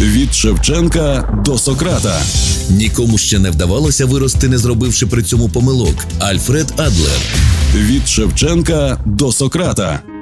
Від Шевченка до Сократа. Нікому ще не вдавалося вирости, не зробивши при цьому помилок. Альфред Адлер. Від Шевченка до Сократа.